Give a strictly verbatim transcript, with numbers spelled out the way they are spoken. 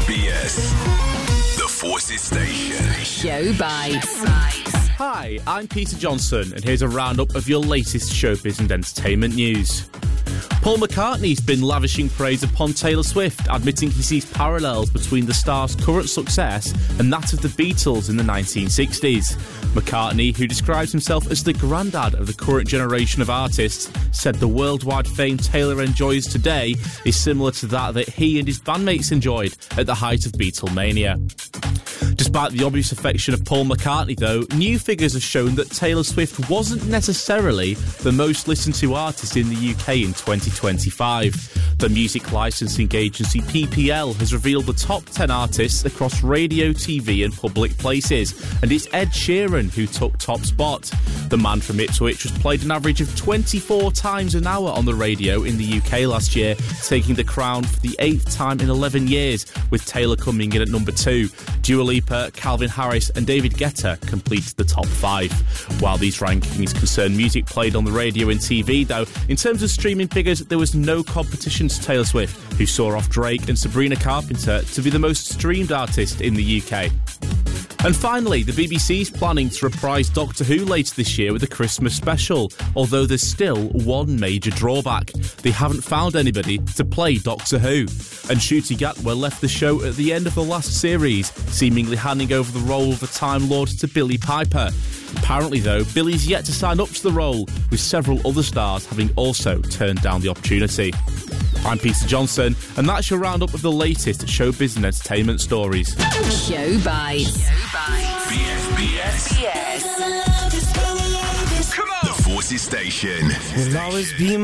B S, the Forces Station. Show Bites. Hi, I'm Peter Johnson, and here's a roundup of your latest showbiz and entertainment news. Paul McCartney's been lavishing praise upon Taylor Swift, admitting he sees parallels between the star's current success and that of the Beatles in the nineteen sixties. McCartney, who describes himself as the granddad of the current generation of artists, said the worldwide fame Taylor enjoys today is similar to that that he and his bandmates enjoyed at the height of Beatlemania. Despite the obvious affection of Paul McCartney, though, new figures have shown that Taylor Swift wasn't necessarily the most listened to artist in the U K in twenty twenty-five. The music licensing agency P P L has revealed the top ten artists across radio, T V and public places, and it's Ed Sheeran who took top spot. The man from Ipswich was played an average of twenty-four times an hour on the radio in the U K last year, taking the crown for the eighth time in eleven years, with Taylor coming in at number two. Dua Lipa, Calvin Harris and David Guetta completed the top five. While these rankings concern music played on the radio and T V, though, in terms of streaming figures, there was no competition to Taylor Swift, who saw off Drake and Sabrina Carpenter to be the most streamed artist in the U K. And finally, the B B C's planning to reprise Doctor Who later this year with a Christmas special, although there's still one major drawback. They haven't found anybody to play Doctor Who. And Ncuti Gatwa left the show at the end of the last series, seemingly handing over the role of the Time Lord to Billie Piper. Apparently, though, Billie's yet to sign up to the role, with several other stars having also turned down the opportunity. I'm Peter Johnson, and that's your roundup of the latest showbiz and entertainment stories. Show Bites. B S B S. B S. Come on. The Forces Station. Will always be